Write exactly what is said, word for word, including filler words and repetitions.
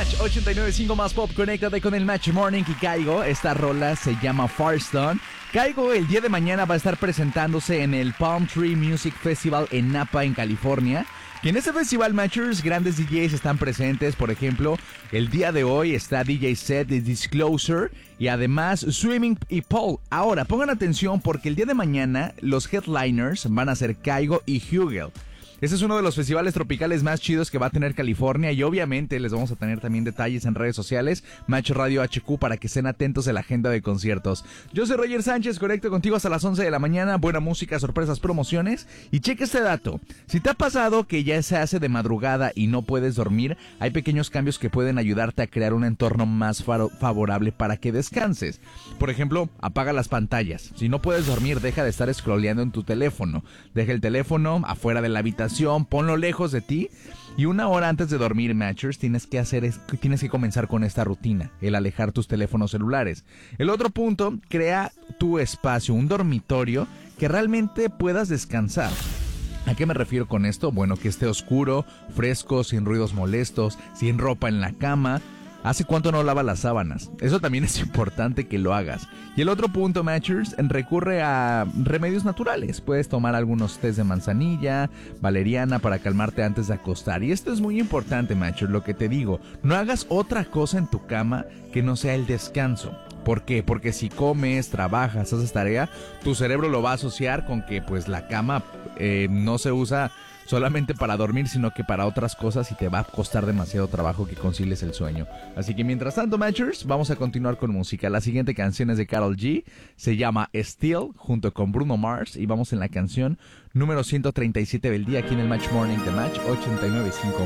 Match ochenta y nueve punto cinco más pop. Conéctate con el Match Morning y Caigo. Esta rola se llama Firestone. Caigo el día de mañana va a estar presentándose en el Palm Tree Music Festival en Napa, en California. Y en este festival, Matchers, grandes D Js están presentes. Por ejemplo, el día de hoy está D J Set de Disclosure y además Swimming y Paul. Ahora, pongan atención porque el día de mañana los headliners van a ser Caigo y Hugel. Este es uno de los festivales tropicales más chidos que va a tener California y obviamente les vamos a tener también detalles en redes sociales, Match Radio H Q, para que estén atentos a la agenda de conciertos. Yo soy Roger Sánchez, conecto contigo hasta las once de la mañana, buena música, sorpresas, promociones y cheque este dato. Si te ha pasado que ya se hace de madrugada y no puedes dormir, hay pequeños cambios que pueden ayudarte a crear un entorno más favorable para que descanses. Por ejemplo, apaga las pantallas. Si no puedes dormir, deja de estar scrolleando en tu teléfono. Deja el teléfono afuera de la habitación, ponlo lejos de ti y una hora antes de dormir, Matchers, tienes que hacer es, tienes que comenzar con esta rutina, el alejar tus teléfonos celulares. El otro punto, crea tu espacio, un dormitorio que realmente puedas descansar. ¿A qué me refiero con esto? Bueno, que esté oscuro, fresco, sin ruidos molestos, sin ropa en la cama. ¿Hace cuánto no lavas las sábanas? Eso también es importante que lo hagas. Y el otro punto, Matchers, recurre a remedios naturales. Puedes tomar algunos tés de manzanilla, valeriana para calmarte antes de acostar. Y esto es muy importante, Matchers, lo que te digo. No hagas otra cosa en tu cama que no sea el descanso. ¿Por qué? Porque si comes, trabajas, haces tarea, tu cerebro lo va a asociar con que pues la cama eh, no se usa solamente para dormir, sino que para otras cosas y te va a costar demasiado trabajo que concilies el sueño. Así que mientras tanto, Matchers, vamos a continuar con música. La siguiente canción es de Karol G, se llama Still, junto con Bruno Mars, y vamos en la canción número ciento treinta y siete del día aquí en el Match Morning de Match ochenta y nueve punto cinco.